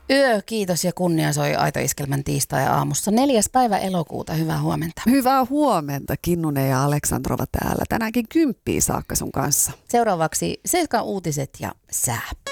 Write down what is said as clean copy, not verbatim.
Kiitos ja kunnia soi Aito Iskelmän tiistai-aamussa. 4. päivä elokuuta, hyvää huomenta. Hyvää huomenta, Kinnunen ja Aleksandrova täällä. Tänäänkin 10 saakka sun kanssa. Seuraavaksi 7 uutiset ja sää.